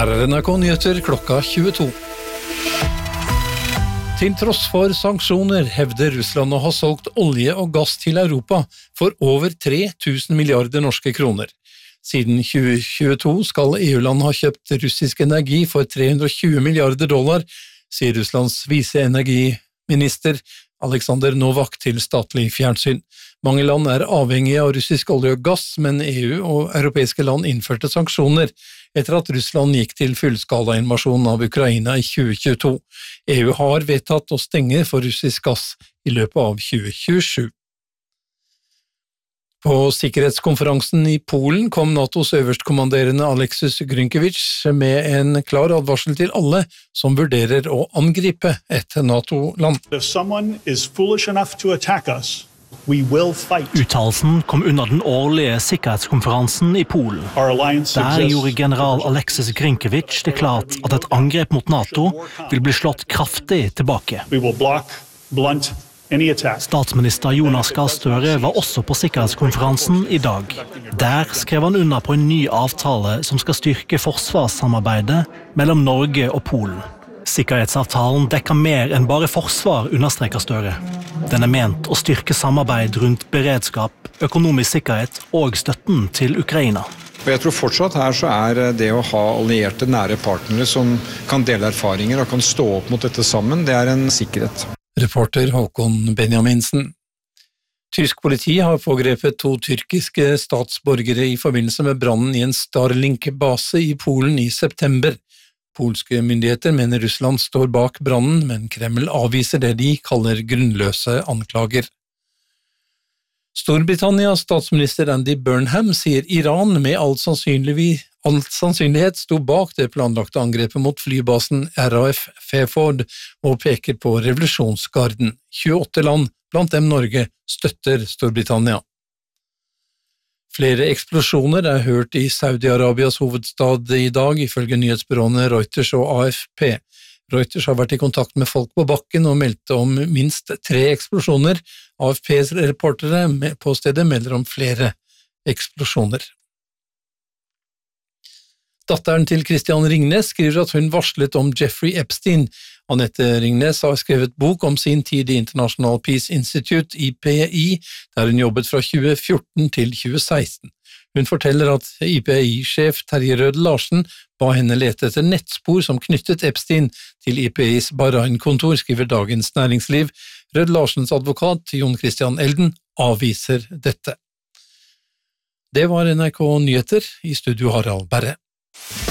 Her NRK Nyheter klokka 22. Til tross for sanksjoner hevder Russland å ha solgt olje og gass til Europa for over 3000 milliarder norske kroner. Siden 2022 skal EU-land ha kjøpt russisk energi for 320 milliarder dollar, sier Russlands viseenergiminister Alexander Novak til statlig fjernsyn. Mange land er avhengige av russisk olje og gass, men EU og europeiske land innførte sanksjoner etter at Russland gikk til fullskala-invasjon av Ukraina i 2022. EU har vedtatt å stenge for russisk gass i løpet av 2027. På sikkerhetskonferansen i Polen kom NATOs øverstkommanderende Alexis Grynkewicz med en klar advarsel til alle som vurderer å angripe et NATO-land. If someone is foolish enough to attack us, we will fight. Uttalelsen kom under den årlige sikkerhetskonferansen i Polen. Der gjorde general Alexis Grynkewicz det klart at et angrep mot NATO vil bli slått kraftig tilbake. We will block, blunt any attack. Statsminister Jonas Gahr Støre var også på sikkerhetskonferansen i dag. Der skrev han under på en ny avtale som skal styrke forsvarssamarbeidet mellom Norge og Polen. Sikkerhetsavtalen dekker mer enn bare forsvar, understreker Støre. Den er ment å styrke samarbeid rundt beredskap, økonomisk sikkerhet og støtten til Ukraina. Og jeg tror fortsatt her så det å ha allierte nære partnere som kan dele erfaringer og kan stå opp mot dette sammen, det en sikkerhet. Reporter Håkon Benjaminsen. Tysk politi har pågrepet 2 tyrkiske statsborgere i forbindelse med brannen i en Starlink-base i Polen i september. Polske myndigheter mener Russland står bak brannen, men Kreml avviser det de kaller grunnløse anklager. Storbritannias statsminister Andy Burnham sier Iran med all sannsynlighet sto bak det planlagte angrepet mot flybasen RAF Fairford og peker på revolusjonsgarden. 28 land, blant dem Norge, støtter Storbritannia. Flere eksplosjoner hørt i Saudi-Arabias hovedstad i dag, ifølge nyhetsbyråene Reuters og AFP. Reuters har vært i kontakt med folk på bakken og meldte om minst 3 eksplosjoner. AFPs reportere på stedet melder om flere eksplosjoner. Datteren til Christian Ringnes skriver at hun varslet om Jeffrey Epstein. Annette Ringnes har skrevet bok om sin tid i International Peace Institute, IPI, der hun jobbet fra 2014 til 2016. Hun forteller at IPI-sjef Terje Rød-Larsen ba henne lete etter nettspor som knyttet Epstein til IPIs Bahrain-kontor, skriver Dagens Næringsliv. Rød-Larsens advokat, Jon Christian Elden, avviser dette. Det var NRK Nyheter, i studio Harald Berre.